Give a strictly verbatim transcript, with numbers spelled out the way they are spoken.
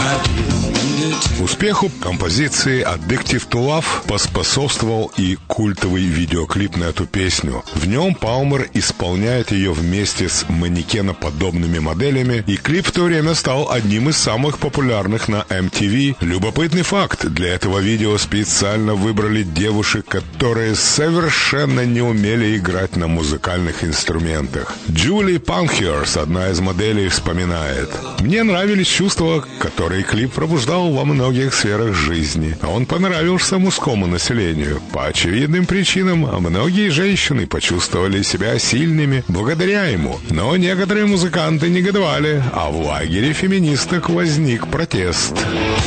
Успеху композиции «Addictive to Love» поспособствовал и культовый видеоклип на эту песню. В нем Палмер исполняет ее вместе с манекеноподобными моделями, и клип в то время стал одним из самых популярных на эм ти ви. Любопытный факт: для этого видео специально выбрали девушек, которые совершенно не умели играть на музыкальных инструментах. Джули Панхерс, одна из моделей, вспоминает: «Мне нравились чувства, которые клип пробуждал во многих сферах жизни. Он понравился мужскому населению. По очевидным причинам многие женщины почувствовали себя сильными благодаря ему. Но некоторые музыканты негодовали, а в лагере феминисток возник протест».